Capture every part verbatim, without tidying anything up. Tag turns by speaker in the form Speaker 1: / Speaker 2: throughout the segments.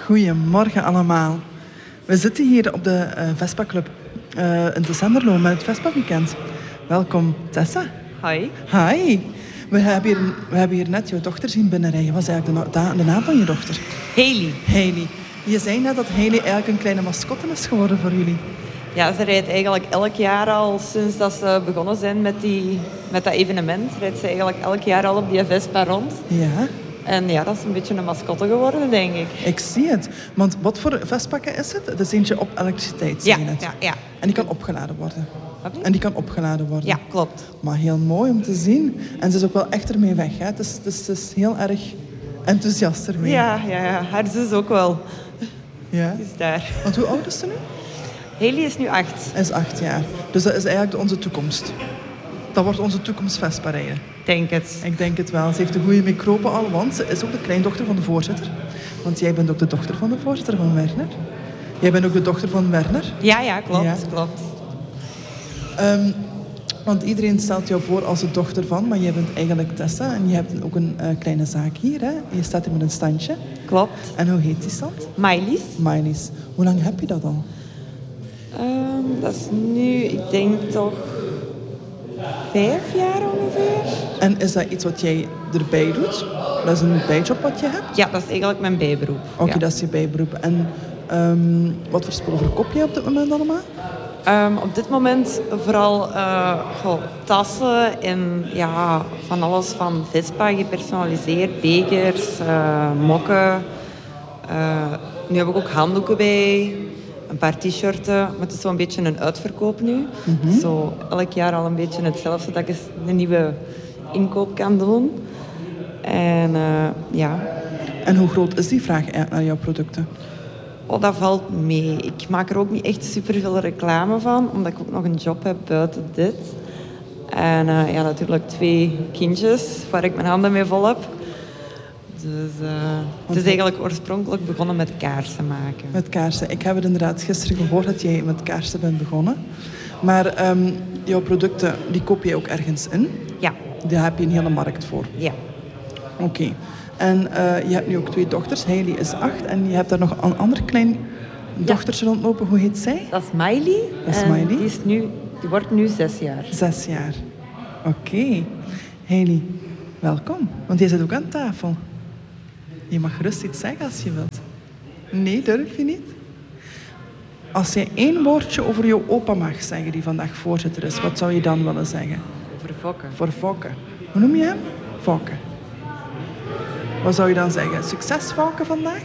Speaker 1: Goedemorgen allemaal. We zitten hier op de uh, Vespa Club uh, in de Zenderlo met het Vespa Weekend. Welkom Tessa.
Speaker 2: Hi.
Speaker 1: Hi. We hebben, hier, we hebben hier net jouw dochter zien binnenrijden. Wat is eigenlijk de, de naam van je dochter?
Speaker 2: Hailey.
Speaker 1: Hailey. Je zei net dat Hailey eigenlijk een kleine mascotte is geworden voor jullie.
Speaker 2: Ja, ze rijdt eigenlijk elk jaar al, sinds dat ze begonnen zijn met, die, met dat evenement, rijdt ze eigenlijk elk jaar al op die Vespa rond.
Speaker 1: Ja.
Speaker 2: En ja, dat is een beetje een mascotte geworden, denk ik.
Speaker 1: Ik zie het. Want wat voor Vespakke is het? Het is eentje op elektriciteit, zei
Speaker 2: ja,
Speaker 1: je net.
Speaker 2: Ja, ja.
Speaker 1: En die kan opgeladen worden.
Speaker 2: Wat?
Speaker 1: En die kan opgeladen worden.
Speaker 2: Ja, klopt.
Speaker 1: Maar heel mooi om te zien. En ze is ook wel echt ermee weg. Hè? Het, is, het, is, het is heel erg enthousiast ermee.
Speaker 2: Ja, ja, ja. Haar zus ook wel.
Speaker 1: Ja.
Speaker 2: Die is daar.
Speaker 1: Want hoe oud is ze nu?
Speaker 2: Hailey is nu acht.
Speaker 1: Is acht jaar. Dus dat is eigenlijk onze toekomst. Dat wordt onze toekomst Vespa rijden.
Speaker 2: Denk het.
Speaker 1: Ik denk het wel. Ze heeft een goede microben al, want ze is ook de kleindochter van de voorzitter. Want jij bent ook de dochter van de voorzitter van Werner. Jij bent ook de dochter van Werner.
Speaker 2: Ja, ja, klopt.
Speaker 1: Ja.
Speaker 2: klopt.
Speaker 1: Um, want iedereen stelt jou voor als de dochter van, maar jij bent eigenlijk Tessa en je hebt ook een uh, kleine zaak hier. Hè? Je staat hier met een standje.
Speaker 2: Klopt.
Speaker 1: En hoe heet die stand?
Speaker 2: Miley's.
Speaker 1: Miley's. Hoe lang heb je dat al?
Speaker 2: Um, dat is nu, ik denk toch vijf jaar ongeveer.
Speaker 1: En is dat iets wat jij erbij doet? Dat is een bijjob wat je hebt?
Speaker 2: Ja, dat is eigenlijk mijn bijberoep.
Speaker 1: Oké, okay,
Speaker 2: ja.
Speaker 1: dat is je bijberoep. En um, wat voor spullen verkoop je op dit moment allemaal?
Speaker 2: Um, op dit moment vooral uh, goh, tassen en ja, van alles van Vespa, gepersonaliseerd, bekers, uh, mokken. Uh, nu heb ik ook handdoeken bij, een paar t-shirten. Maar het is zo'n beetje een uitverkoop nu. Mm-hmm. Zo elk jaar al een beetje hetzelfde, dat ik eens een nieuwe inkoop kan doen. En uh, ja.
Speaker 1: En hoe groot is die vraag naar jouw producten?
Speaker 2: Oh, dat valt mee. Ik maak er ook niet echt superveel reclame van, omdat ik ook nog een job heb buiten dit. En uh, ja, natuurlijk twee kindjes waar ik mijn handen mee vol heb. Dus uh, het is eigenlijk oorspronkelijk begonnen met kaarsen maken.
Speaker 1: Met kaarsen. Ik heb het inderdaad gisteren gehoord dat jij met kaarsen bent begonnen. Maar um, jouw producten, die koop je ook ergens in?
Speaker 2: Ja.
Speaker 1: Daar heb je een hele markt voor?
Speaker 2: Ja.
Speaker 1: Oké. Okay. En uh, je hebt nu ook twee dochters. Hailey is acht en je hebt daar nog een ander klein dochtertje ja. rondlopen. Hoe heet zij?
Speaker 2: Dat is Miley.
Speaker 1: Dat is
Speaker 2: en
Speaker 1: Miley.
Speaker 2: Die, is nu, die wordt nu zes jaar.
Speaker 1: Zes jaar. Oké. Okay. Hailey, welkom. Want jij zit ook aan tafel. Je mag gerust iets zeggen als je wilt. Nee, durf je niet? Als je één woordje over jouw opa mag zeggen, die vandaag voorzitter is, wat zou je dan willen zeggen?
Speaker 2: Over Fokke.
Speaker 1: Voor Fokke. Hoe noem je hem? Fokke. Wat zou je dan zeggen? Succes, Fokke, vandaag?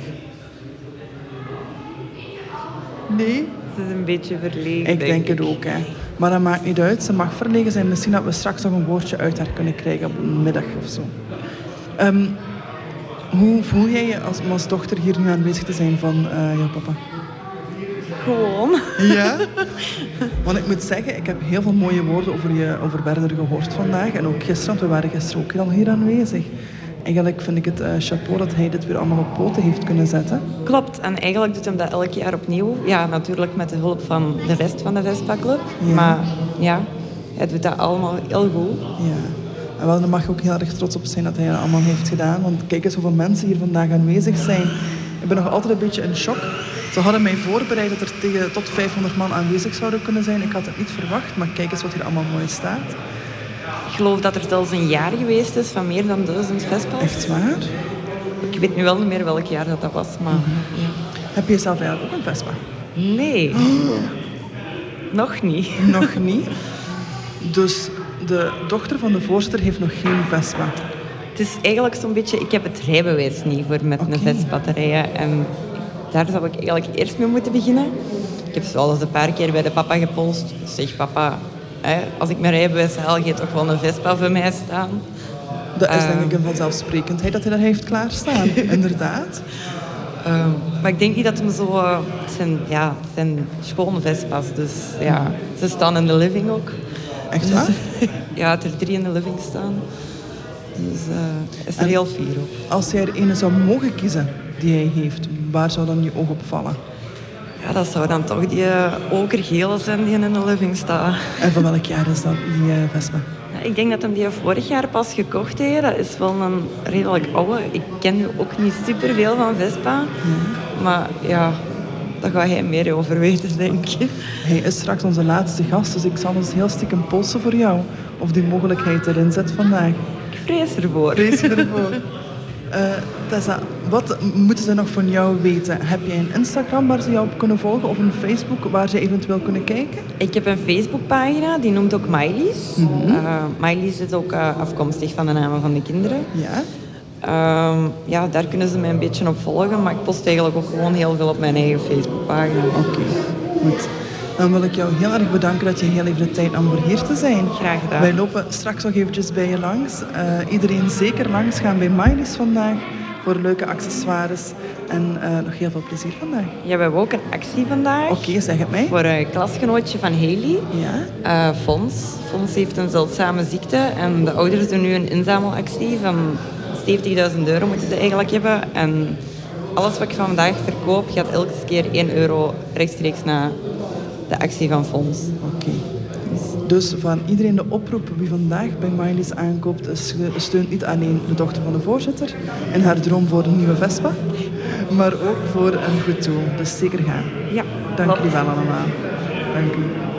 Speaker 1: Nee?
Speaker 2: Ze is een beetje verlegen,
Speaker 1: Ik denk,
Speaker 2: denk
Speaker 1: het
Speaker 2: ik.
Speaker 1: ook, hè. Maar dat maakt niet uit. Ze mag verlegen zijn. Misschien dat we straks nog een woordje uit haar kunnen krijgen op een middag of zo. Um, hoe voel jij je als, als dochter hier nu aanwezig te zijn van uh, jouw papa?
Speaker 2: Gewoon.
Speaker 1: Ja? Want ik moet zeggen, ik heb heel veel mooie woorden over, je, over Werner gehoord vandaag. En ook gisteren, want we waren gisteren ook al hier aanwezig. Eigenlijk vind ik het uh, chapeau dat hij dit weer allemaal op poten heeft kunnen zetten.
Speaker 2: Klopt, en eigenlijk doet hem dat elk jaar opnieuw. Ja, natuurlijk met de hulp van de rest van de Vespa Club.
Speaker 1: Ja.
Speaker 2: Maar ja, hij doet dat allemaal heel goed.
Speaker 1: Ja. En wel, daar mag je ook heel erg trots op zijn dat hij dat allemaal heeft gedaan. Want kijk eens hoeveel mensen hier vandaag aanwezig zijn. Ik ben nog altijd een beetje in shock. Ze hadden mij voorbereid dat er tegen tot vijfhonderd man aanwezig zouden kunnen zijn. Ik had het niet verwacht, maar kijk eens wat hier allemaal mooi staat.
Speaker 2: Ik geloof dat er zelfs een jaar geweest is van meer dan duizend Vespa's.
Speaker 1: Echt waar?
Speaker 2: Ik weet nu wel niet meer welk jaar dat, dat was, maar...
Speaker 1: Mm-hmm.
Speaker 2: Ja.
Speaker 1: Heb je zelf eigenlijk ook een Vespa?
Speaker 2: Nee. Oh. Nog niet.
Speaker 1: Nog niet? Dus de dochter van de voorzitter heeft nog geen Vespa?
Speaker 2: Het is eigenlijk zo'n beetje... Ik heb het rijbewijs niet voor met okay. een Vespa te rijden. En daar zou ik eigenlijk eerst mee moeten beginnen. Ik heb zo al eens een paar keer bij de papa gepolst. Zeg, papa... Als ik mijn rijbewijs haal, ga je toch wel een Vespa voor mij staan.
Speaker 1: Dat is denk ik een vanzelfsprekendheid dat hij dat heeft klaarstaan. Inderdaad.
Speaker 2: Um, maar ik denk niet dat hem zo... Uh, het, zijn, ja, het zijn schone Vespa's, dus ja. Ze staan in de living ook.
Speaker 1: Echt waar?
Speaker 2: Dus, ja, het er drie in de living staan. Dus uh, hij is er en heel fier op.
Speaker 1: Als jij er een zou mogen kiezen die hij heeft, waar zou dan je oog op vallen?
Speaker 2: Ja, dat zou dan toch die uh, okergele zijn die in de living staat.
Speaker 1: En van welk jaar is dat, die uh, Vespa?
Speaker 2: Ja, ik denk dat hem die vorig jaar pas gekocht heeft. Dat is wel een redelijk oude. Ik ken nu ook niet superveel van Vespa.
Speaker 1: Ja.
Speaker 2: Maar ja, daar ga jij meer over weten, denk ik.
Speaker 1: Hij is straks onze laatste gast, dus ik zal eens heel stiekem polsen voor jou. Of die mogelijkheid erin zit vandaag.
Speaker 2: Ik vrees ervoor.
Speaker 1: Vrees je ervoor? Uh, Tessa, wat moeten ze nog van jou weten? Heb jij een Instagram waar ze jou op kunnen volgen of een Facebook waar ze eventueel kunnen kijken?
Speaker 2: Ik heb een Facebookpagina, die noemt ook Mylies.
Speaker 1: Mm-hmm.
Speaker 2: uh, Mylies is ook uh, afkomstig van de namen van de kinderen.
Speaker 1: Ja.
Speaker 2: Uh, ja, daar kunnen ze mij een beetje op volgen, maar ik post eigenlijk ook gewoon heel veel op mijn eigen Facebookpagina.
Speaker 1: Oké, okay, goed. Dan wil ik jou heel erg bedanken dat je heel even de tijd nam voor hier te zijn.
Speaker 2: Graag gedaan.
Speaker 1: Wij lopen straks nog eventjes bij je langs. Uh, iedereen zeker langs gaan bij Mylies vandaag voor leuke accessoires. En uh, nog heel veel plezier vandaag.
Speaker 2: Ja, we hebben ook een actie vandaag.
Speaker 1: Oké, okay, zeg het mij.
Speaker 2: Voor een klasgenootje van Haley.
Speaker 1: Ja.
Speaker 2: Uh, Fons. Fons heeft een zeldzame ziekte en de ouders doen nu een inzamelactie van zeventigduizend euro moeten ze eigenlijk hebben. En alles wat ik vandaag verkoop gaat elke keer één euro rechtstreeks naar de actie van Fons.
Speaker 1: Oké. Okay. Dus van iedereen de oproep wie vandaag bij Mylies aankoopt, steunt niet alleen de dochter van de voorzitter en haar droom voor een nieuwe Vespa, maar ook voor een goed doel. Dus zeker gaan.
Speaker 2: Ja,
Speaker 1: Dank
Speaker 2: klopt.
Speaker 1: jullie wel allemaal. Dank u.